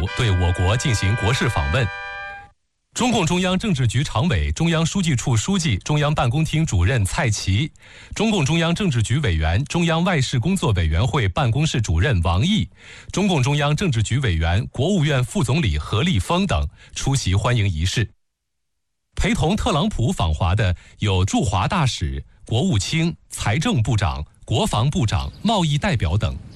对我国进行国事访问。中共中央政治局常委、中央书记处书记、中央办公厅主任蔡奇，中共中央政治局委员、中央外事工作委员会办公室主任王毅，中共中央政治局委员、国务院副总理何立峰等出席欢迎仪式。陪同特朗普访华的有驻华大使、国务卿、财政部长、国防部长、贸易代表等。